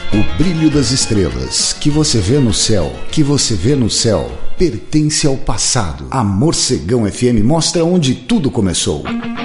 O brilho das estrelas que você vê no céu, pertence ao passado. A Morcegão FM mostra onde tudo começou.